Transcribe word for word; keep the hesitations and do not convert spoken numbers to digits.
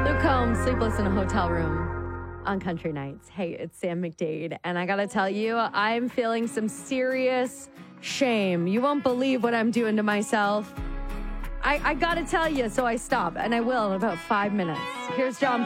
Luke Combs, Sleepless in a Hotel Room on Country Nights. Hey, it's Sam McDade, and I gotta tell you, I'm feeling some serious shame. You won't believe what I'm doing to myself. I, I gotta tell you, so I stop, and I will in about five minutes. Here's John